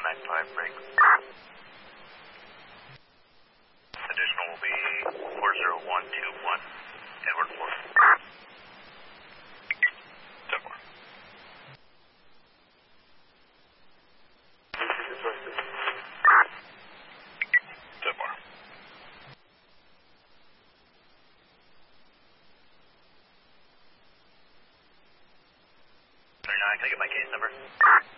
195 break. Additional will be 40121, Edward 4. 10 more. 10 more. 39, can I get my case number?